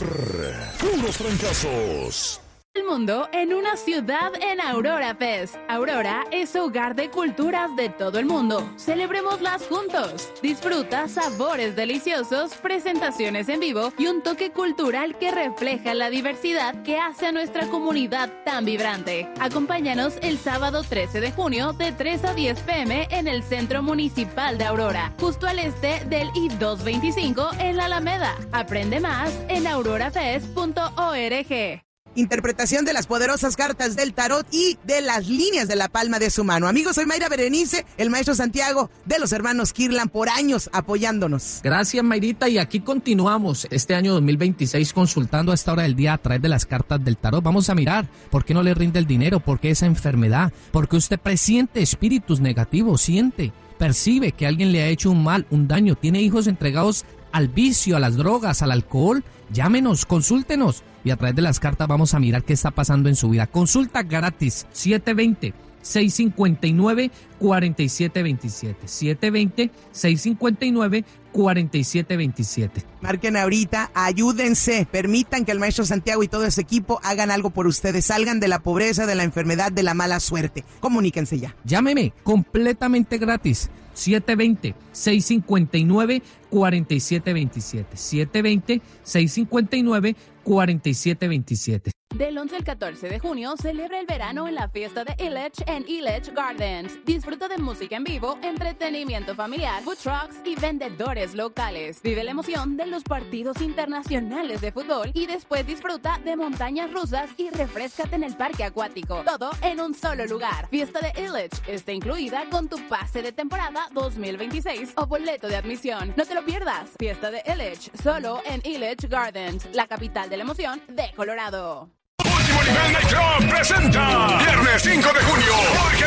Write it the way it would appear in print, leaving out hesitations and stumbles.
puros trancazos. El mundo en una ciudad en Aurora Fest. Aurora es hogar de culturas de todo el mundo. Celebrémoslas juntos. Disfruta sabores deliciosos, presentaciones en vivo y un toque cultural que refleja la diversidad que hace a nuestra comunidad tan vibrante. Acompáñanos el sábado 13 de junio de 3 a 10 p.m. en el Centro Municipal de Aurora, justo al este del I-225 en la Alameda. Aprende más en aurorafest.org. Interpretación de las poderosas cartas del tarot y de las líneas de la palma de su mano. Amigos, soy Mayra Berenice, el maestro Santiago de los hermanos Kirlan, por años apoyándonos. Gracias, Mayrita, y aquí continuamos este año 2026 consultando a esta hora del día a través de las cartas del tarot. Vamos a mirar por qué no le rinde el dinero, por qué esa enfermedad, por qué usted presiente espíritus negativos, siente, percibe que alguien le ha hecho un mal, un daño, tiene hijos entregados al vicio, a las drogas, al alcohol. Llámenos, consúltenos y a través de las cartas vamos a mirar qué está pasando en su vida. Consulta gratis, 720-659-4727. 720-659-4727. Marquen ahorita, ayúdense, permitan que el maestro Santiago y todo ese equipo hagan algo por ustedes. Salgan de la pobreza, de la enfermedad, de la mala suerte. Comuníquense ya. Llámeme, completamente gratis. 720-659-4727. 720-659-4727. Del 11 al 14 de junio, celebra el verano en la fiesta de Illich en Illich Gardens. Disfruta de música en vivo, entretenimiento familiar, food trucks y vendedores locales. Vive la emoción de los partidos internacionales de fútbol y después disfruta de montañas rusas y refréscate en el parque acuático. Todo en un solo lugar. Fiesta de Illich está incluida con tu pase de temporada 2026 o boleto de admisión. No te lo pierdas. Fiesta de Illich, solo en Illich Gardens, la capital de la emoción de Colorado. Último Nivel Nightclub presenta viernes 5 de junio.